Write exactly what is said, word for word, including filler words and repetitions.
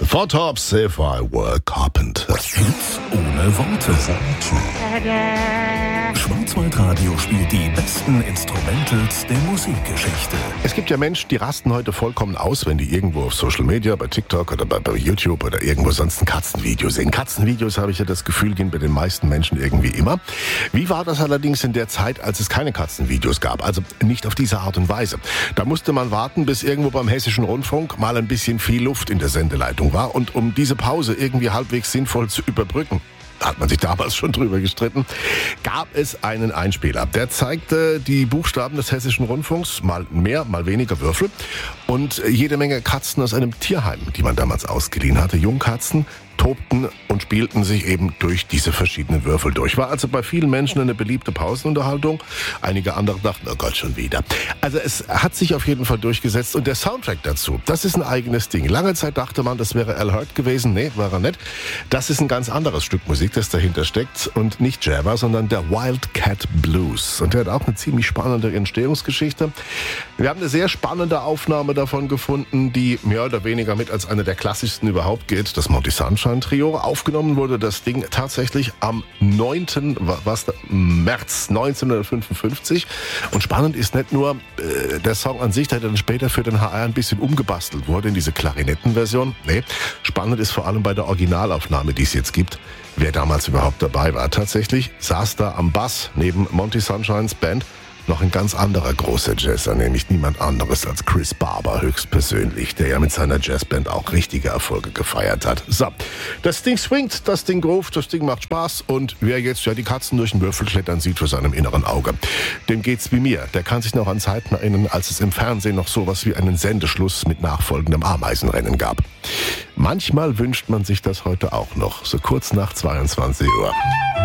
Four Tops, If I Were Carpenter. Hits ohne Worte. Schwarzwaldradio spielt die besten Instrumentals der Musikgeschichte. Es gibt ja Menschen, die rasten heute vollkommen aus, wenn die irgendwo auf Social Media, bei TikTok oder bei, bei YouTube oder irgendwo sonst ein Katzenvideo sehen. Katzenvideos, habe ich ja das Gefühl, gehen bei den meisten Menschen irgendwie immer. Wie war das allerdings in der Zeit, als es keine Katzenvideos gab? Also nicht auf diese Art und Weise. Da musste man warten, bis irgendwo beim Hessischen Rundfunk mal ein bisschen viel Luft in der Sendeleitung war. Und um diese Pause irgendwie halbwegs sinnvoll zu überbrücken, da hat man sich damals schon drüber gestritten, gab es einen Einspieler. Der zeigte die Buchstaben des Hessischen Rundfunks, mal mehr, mal weniger Würfel und jede Menge Katzen aus einem Tierheim, die man damals ausgeliehen hatte. Jungkatzen tobten und spielten sich eben durch diese verschiedenen Würfel durch. War also bei vielen Menschen eine beliebte Pausenunterhaltung. Einige andere dachten, oh Gott, schon wieder. Also es hat sich auf jeden Fall durchgesetzt. Und der Soundtrack dazu, das ist ein eigenes Ding. Lange Zeit dachte man, das wäre Al Hirt gewesen. Nee, war er nicht. Das ist ein ganz anderes Stück Musik, das dahinter steckt. Und nicht Java, sondern der Wildcat Blues. Und der hat auch eine ziemlich spannende Entstehungsgeschichte. Wir haben eine sehr spannende Aufnahme davon gefunden, die mehr oder weniger mit als eine der klassischsten überhaupt gilt. Das Monty Sunshine Trio. Aufgenommen wurde das Ding tatsächlich am neunten Was, März neunzehnhundertfünfundfünfzig. Und spannend ist nicht nur äh, der Song an sich, der dann später für den H R ein bisschen umgebastelt wurde in diese Klarinettenversion. Nee, spannend ist vor allem bei der Originalaufnahme, die es jetzt gibt, wer damals überhaupt dabei war. Tatsächlich saß da am Bass neben Monty Sunshines Band noch ein ganz anderer großer Jazzer, nämlich niemand anderes als Chris Barber höchstpersönlich, der ja mit seiner Jazzband auch richtige Erfolge gefeiert hat. So, das Ding swingt, das Ding groovt, das Ding macht Spaß und wer jetzt ja die Katzen durch den Würfel klettern sieht vor seinem inneren Auge, dem geht's wie mir. Der kann sich noch an Zeiten erinnern, als es im Fernsehen noch sowas wie einen Sendeschluss mit nachfolgendem Ameisenrennen gab. Manchmal wünscht man sich das heute auch noch, so kurz nach zweiundzwanzig Uhr.